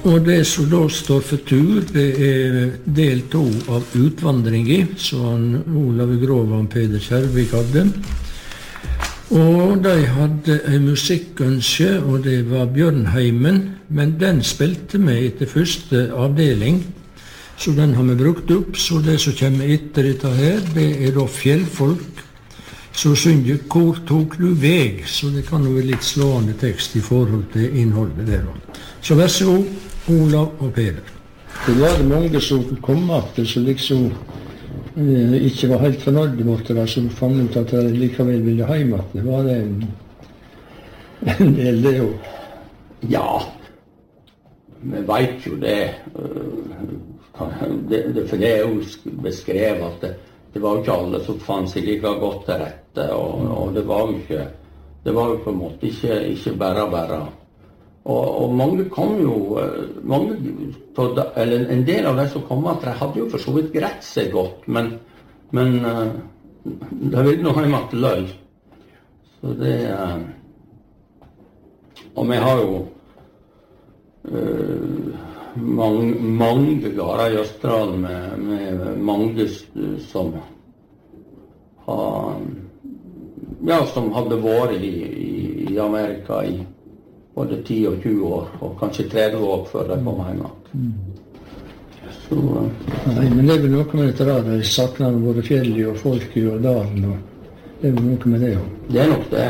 Og det som da står for tur, det del 2 av utvandringen, som Olav Grov og Peder Kjærvik hadde. Og de hadde en musikkønske, og det var Bjørnheimen, men den spilte vi etter første avdeling, så den har vi brukt opp. Så det som kommer etter dette her, det da fjellfolk, så synger «Hvor tok du veg?» Så det kan jo være litt slående tekst i forhold til innholdet der. Så vær så god, Olav og Peder. Det var det mange som kom til, som liksom ikke var helt fornøyde mot det, som fant ut at de likevel ville hjem. Det var det en del det jo. Ja, vi vet jo det. For det jo beskrevet at det var jo ikke alle som fant seg like godt til rette, og det var jo på en måte ikke bare. Og mange kom jo, eller en del av de som kom at de hadde jo for så vidt greit seg godt, men de ville nå hjemme til løy. Så det, og vi har jo mange gårder i Østerdalen med mange som som hadde vært i Amerika i både 10 og 20 år, og kanskje 30 år før de kom hjemme. Så, nei, men det er vel noe med dette der, de sakner både fjellet og folket og dalen, og det er vel noe med det også. Det er nok det.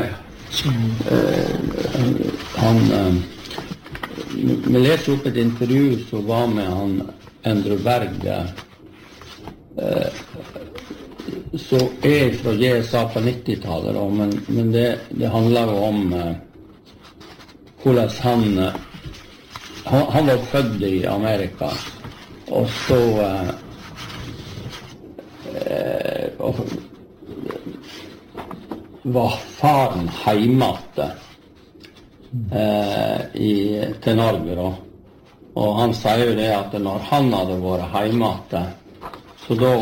Vi leser opp et intervju som var med han Endre Berg, som fra GSA på 90-tallet, men det handler jo om hvordan han var født i Amerika, og så var faren hjemme til Norge da. Og han sier jo det at når han hadde vært hjemme, så da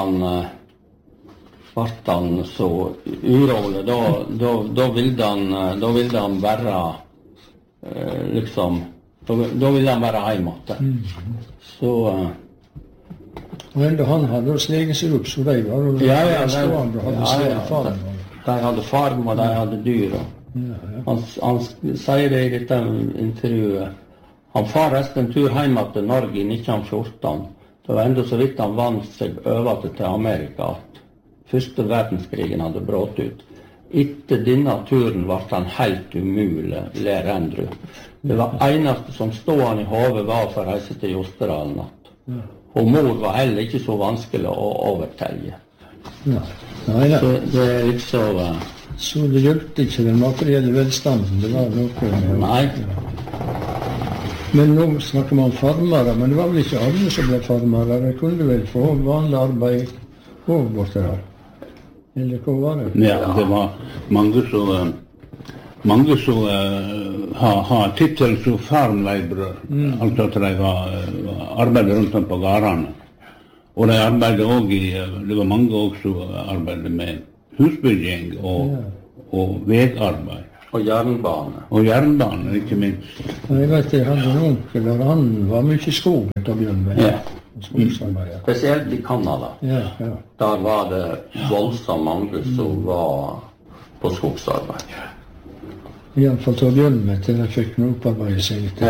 ble han så urolig, da ville han bare liksom, da ville han være hjemme. Så og enda han hadde sleget seg opp, så de var stående og hadde sleget farm. De hadde farm, og de hadde dyr. Han sier det i dette intervjuet. Han far resten en tur hjemme til Norge i 1914. Det var enda så vidt han vant seg over til Amerika at første verdenskrigen hadde brått ut. Etter denne turen ble han helt umulig, ler Andrew. Det var eneste som stod han i hodet var for å reise til Jostedalen. Og mor var heller ikke så vanskelig å overtelle. Så det er liksom... Så det hjelpte ikke den materielle velstanden, det var noe... Nei. Men nå snakker man om farmere, men det var vel ikke alle som ble farmere. De kunne vel få vanlig arbeid og borte der. Eller hva var det? Ja, det var mange som har titel som farmleibrør. Altså at de arbeidet rundt om på gårdene. Og de arbeidet også det var mange også som arbeidet med husbygging og vegarbeid. Og jernbane. Og jernbane, ikke minst. Jeg vet, jeg hadde en onkel, og han var mye i skogen til å begynne med. Spesielt i Kanada. Der var det voldsomt mange som var på skogsarbeid. I alle fall til å begynne med, til jeg fikk noe opparbeide seg litt.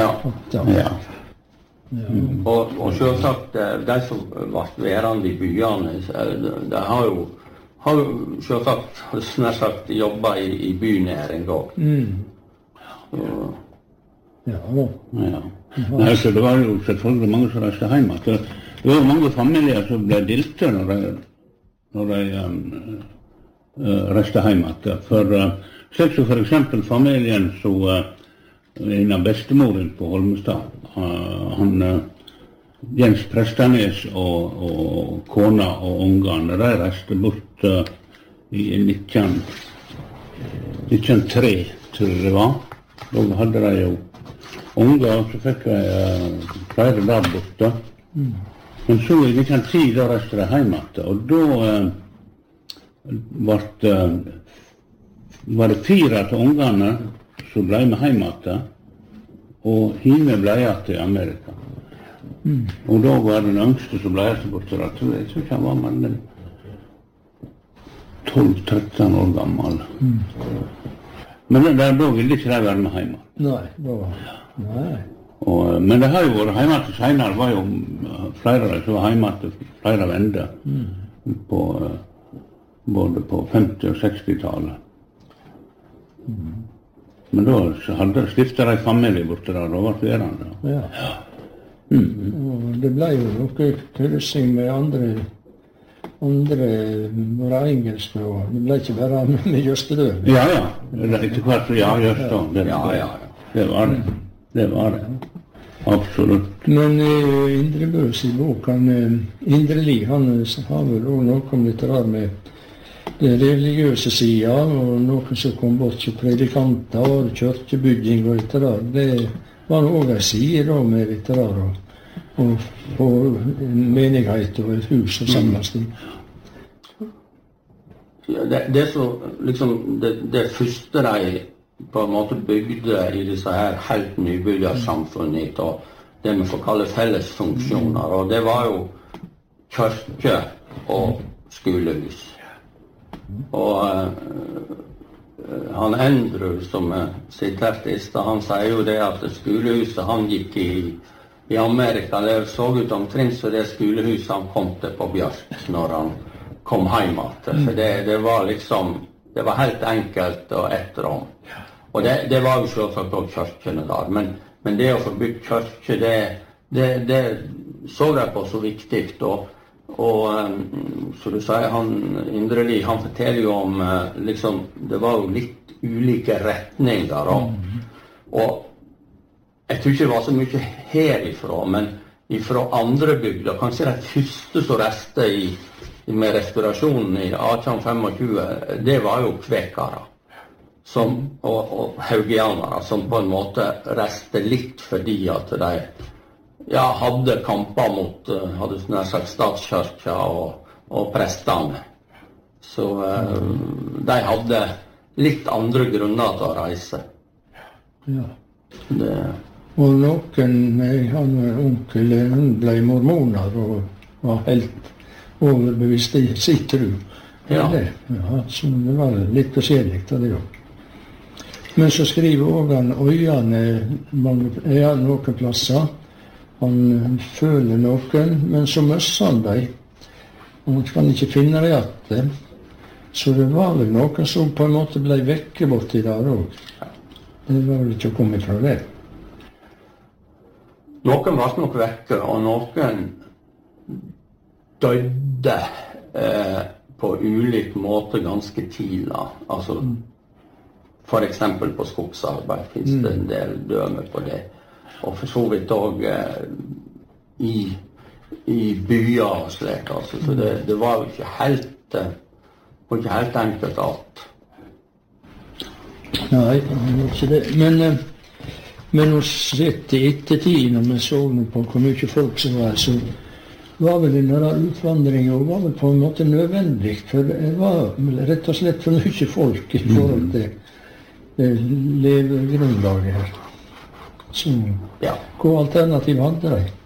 Og selvsagt, de som ble værende i byene, de har jo selvsagt snart sagt jobbet i bynæring også. Nei, så det var jo selvfølgelig mange som reiste hjemme. Det var jo mange familier som ble dilte når de reiste hjemme. For eksempel familien som en av bestemoren på Holmestad, Jens Prestanes og kona og ungene, de reiste bort i 1903, tror jeg det var. Da hadde de jo unger, og så fikk de flere der borte. Men så i 1910, da reiste de hjem igjen, og da var det 4 av ungene som ble med hjem igjen. og hjemme ble jeg til Amerika. Og da var den yngste som ble jeg bort til at jeg tror ikke han var mer enn 12-13 år gammel. Men da ville ikke jeg være med hjemme. Nei. Men det har jo vært hjemme til senere, var jo flere av dem som var hjemme til flere vender, både på 50- og 60-tallet. Men da hadde stiftet de familie borte der, da var det gjerne. Ja. Og det ble jo noe kryssing med andre var engelske, og det ble ikke bare med Jøstedøl. Ja. Etter hvert så Jøstedøl. Det var det. Absolutt. Men Indre Bøs i boken, Indre Li, han har vel også noe om litt rar med den religiøse siden, og noen som kom bort til predikanter, og kirkebygging og litt rar. Det var også en side da med litt rar, og på en menighet og et hus og samles ting. Ja, det så, liksom, det første de på en måte bygde i disse her helt nybyggersamfunnet, og det vi får kalle fellesfunksjoner, og det var jo kirke og skolehus. Og han Andrew, som siterte i sted, han sier jo det at skolehuset han gikk i Amerika, det så ut omtrent som det skolehuset han kom til på Bjørk når han kom hjem til. For det var liksom, det var helt enkelt og ett rom. Og det var jo selvsagt også kirkene der, men det å få bygd kirke, det så jeg på så viktig. Og så du sier, Indre Li, han forteller jo om, liksom, det var jo litt ulike retninger. Og jeg tror ikke det var så mye herifra, men ifra andre bygder, kanskje det første som reste med restaurasjonen i 1825, det var jo kvekere. Og haugianere, som på en måte reste litt fordi at de hadde kamper mot hadde nær sagt statskirka og prestene. Så de hadde litt andre grunner til å reise. Ja. Og noen, han onkel, hun ble mormoner og var helt overbevist i sin tro. Ja, så det var litt forskjellig av det også. Men så skriver også han øyene noen plasser. Han føler noen, men så møsser han dem. Og han kan ikke finne det igjen. Så det var vel noen som på en måte ble vekke borti der også. Det var vel ikke å komme fra det. Noen var nok vekke, og noen døde på ulik måte ganske tidlig. Altså, for eksempel på skogsarbeid finnes det en del døme på det. Og for så vidt også i byer og slik. Altså. Så det var jo ikke helt enkelt alt. Nei, det var ikke det. Men å sette i ettertid, når vi så på hvor mye folk som var, så var vel denne utvandringen var vel på en måte nødvendig. For det var rett og slett for mye folk i forhold til levegrunnlaget her. Så hva alternativ hadde de?